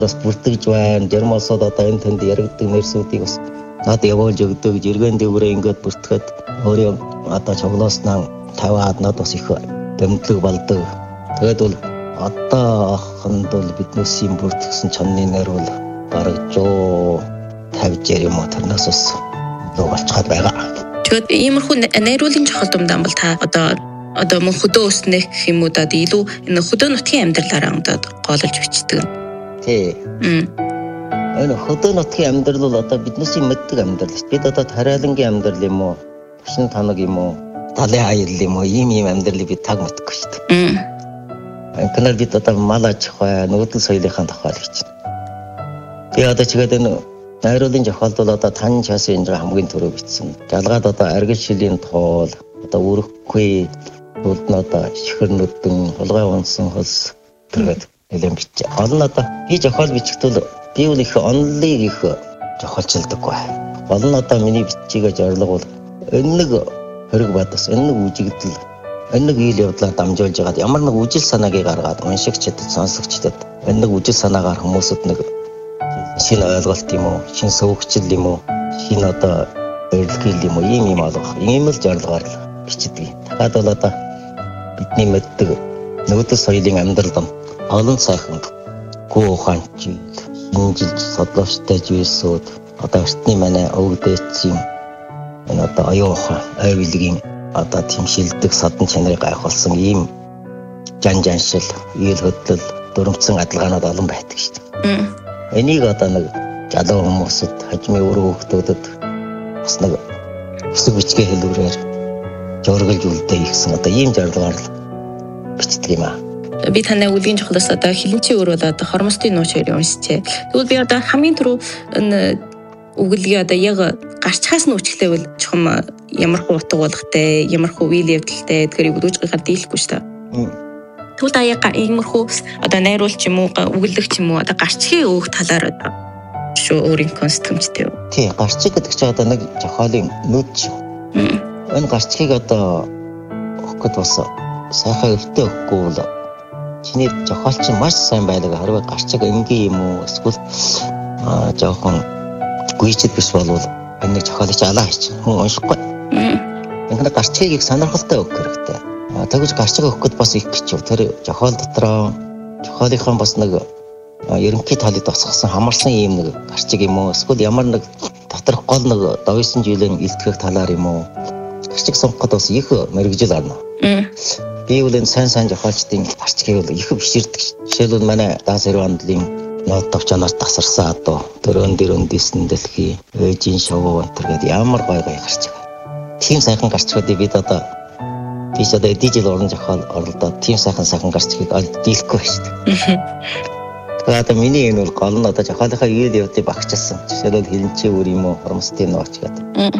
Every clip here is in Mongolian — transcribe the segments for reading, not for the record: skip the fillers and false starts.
бас бүртгэж байна. Зарим улсууд одоо энэ тэнд яригддаг нэрсүүдийг бас надад явуулж өгдөг гэж эргэн дээгүүрээ ингээд бүртгэхэд өөрөө одоо цуглааснаа таваад надад бас их дэмтлэг болдог. Тэгээд бол одоохонд бол биднээс юм бүртгэсэн чанны нэр бол бараг 150 юм уу тэрнээс бас лөө болчиход байгаа. Тэгээд иймэрхүү найруулгын чухал думдаан бол та одоо мөн хөдөө өснөх гэх юм уу даа илүү энэ хөдөө нутгийн амьдралаараа одоо гоолж бичдэг. Тий. Энэ хөдөө нутгийн амьдрал бол одоо биднээс мэддэг амьдрал шүү. Бид одоо тариалангийн амьдрал юм уу? Шин танаг юм уу? Талын аял юм уу? Ийм амьдралыг бид таг мэдгүй шүү. Анканаар бид одоо мал аж ахуй, нүүдэл соёлынхаа тухай л гэж байна. Би одоо чигээд энэ найруулгын жохолд бол одоо тань часын энэ хамгийн түрүү бичсэн. Жалгаад одоо аргил шилийн туул, одоо үрхгүй тулд нь одоо чихэр нүдэн, хулгай унсан хөлс тэргээд нэлээд бичээ. Гол нь одоо би жохол бичгтэл би үл их онлыг их жохолчилдаг бай. Гол нь одоо миний бичигээ зорилго бол энэ нэг хориг бадас, энэ нэг үжигдэл, энэ нэг ил явдлаар дамжуулж байгаад ямар нэг үжил санааг гаргаад уншигчдад, сонсогчдод энэ нэг үжил санаагаар хүмүүсд нэг шинэ ойлголт юм уу, шинэ сөвөгчл юм уу, шинэ одоо өрөлгөл юм уу, ийм олгох. Ийм л зорилгоор л бичдэг. Дахиад бол одоо бидний мэддэг нүүдэл соёлын амьдрал олон сайхан гоо ухаанч, шинжилж судлаачтай зүйлсүүд одоо эртний манай өвгдээчийн энэ одоо оюун ухаан, ойвилгийн одоо тийм шилдэг садан чанарыг гайхуулсан ийм жаншил, ийл хөдлөл, дүрмцэн адилгаанууд олон байдаг шүү дээ. Энийг одоо нэг залуу хүмүүсд, хажмын өрөө хүмүүсд бас нэг хэсэг бичгээ хэлбэрээр жургалж үлдээ гэсэн одоо ийм зорилгоор л бичдэг юм аа. Би танай үлгийн жохлоос одоо хилэнчийн өр бол одоо хормостын нууц хоёрыг уншижээ. Тэгвэл би одоо хамгийн түрүү энэ үгэлгээ одоо яг гарчхаас нь үчгэлээвэл чухам ямархуу утга болгохтэй, ямархуу үйл явдалтай гэдгэрийг бүдүүжгийнхаар дийлэхгүй шүү дээ. Тэгвэл та яг иймэрхүү одоо найруулч юм уу, үгэлэг ч юм уу одоо гарчхийн өөх талаар одоо шүү өөрийн концепттэй юу? Тий, гарчиг гэдэг чинь одоо нэг жохолын нүд шүү. Энэ гарчгийг одоо өгөхөд бас сайхан өвтөө өгөхгүй бол чиний жохолч маш сайн байлаа. Харин гарчиг энгийн юм уу эсвэл жоохон гүйчэд биш болвол энэ жохолч алаа хийчих. Хүн уншихгүй. Ингээд гарчгийг их сонирхолтой өгөх хэрэгтэй. Тэгж гарчиг өгөхөд бас их гिचв. Тэр жохол дотроо жохолынхаа бас нэг ерөнхий талыг тосгосон хамарсан ийм нэг гарчиг юм уу? Эсвэл ямар нэг доторх гол нэг довьсон жилийн илтгэх талаар юм уу? Гарчиг сонгоход бас их мэрэгжил арна. Би бол энэ сайн жохолчдын гарчгийг бол их биширдэг. Жишээлбэл манай Даас Хэрвээ андлын нот товчоноос тасарсан одоо дөрөөн дэсэн дэлхий, ээжийн шовоо гэдэг ямар гой гарчиг. Тийм сайхан гарчгуудыг бид одоо дижитал уран зохиол оролдоод тийм сайхан гарчгийг олж дийлэхгүй шүү дээ. Тэгээд одоо миний энэ бол гол нь одоо жохолынхаа ийл явдлыг багчилсан. Жишээлбэл хилэнчийн өр юм уу, хормостын нууц гэдэг.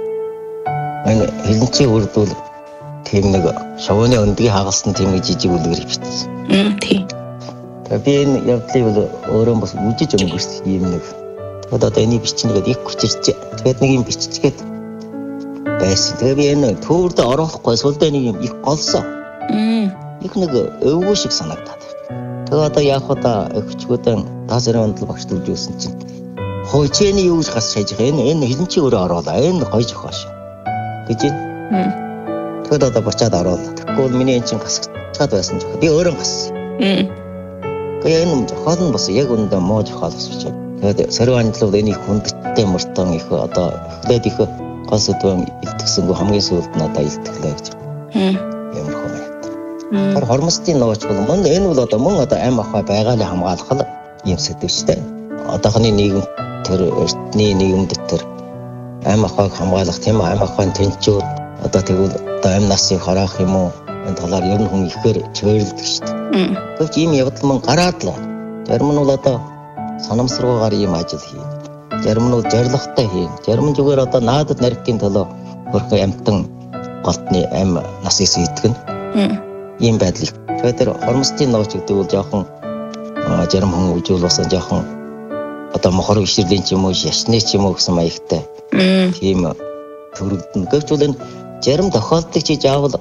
Энэ хилэнчийн үрд бол тийм нэг шовооны өндгийг хагалсан тийм нэг жижиг үлгэр бичсэн. Тийм. Тэгээд би энэ явдлыг бол өөрөө бас үжиж өнгөрсөн юм нэг. Тэгээд одоо энийг бичнэгээд их хүчирч. Тэгээд нэг юм биччихгээд байсан. Тэгээд би энэ төвөрд орохгүй сүлдээ нэг юм их голсон. Их нэг өвгөө шиг санагдаад. Тэгээд одоо яах вэ да өгчгүүдэн Даас Хэрвээ андл багш төрж өгсөн чинь хойчээний юу гэж гас шааж байгаа. Энэ хилэнчийн өрөө оруулаа. Энэ гоё жохоо шүү. гэж байна. Тэгээд одоо бочаад оруулаа. Тэгвэл миний эн чинь гасчихад байсан жохоо. Би өөрөө гассан. Тэгээд энэ жохол нь бас яг үндэ муу жохол бас бичээ. Тэгээд Сарив андлууд энийг хүндэттэй мөртөн их одоо эхлээд их гол сэдвэн илтгэсэнгүй хамгийн сүүлд нь одоо илтгэлээ гэж. Ямар хөө юм. Тэр хормостын нууц бол энэ бол одоо мөн одоо ам ахуй байгаалыг хамгаалах юм сэдв шүү дээ. Одоохны нийгэм тэр эртний нийгэмд тэр ам ахуйг хамгаалах тийм ам ахуйн тэнцвэр одоо тэгвэл одоо ам насыг хороох юм уу энэ талаар ер нь хүн ихээр чөйрлөдөг шүү дээ. Гэвч ийм явдал мөн гараад л байна. Зарим нь бол одоо санамсаргуугаар ийм ажил хийнэ. Зарим нь зоригтой хийнэ. Зарим нь зүгээр одоо наадад нарийн төлөө хөрхөн амтан голтны ам насыг итгэн. Ийм байдлыг. Тэгэхээр тэр хормостын нууц гэдэг бол жоохон зарим хүн үжил басан жоохон одоо мохор ишрлийн ч юм уу яшны ч юм уу гэсэн маягтай. Тийм төрөлдөн. Гэвч бол энэ зарим тохиолдлыг чи заавал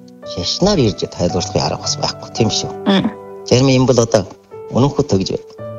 шашнаар ирж тайлбарлахын арга бас байхгүй тийм шүү. Зарим юм бол одоо үнэнхүү төгж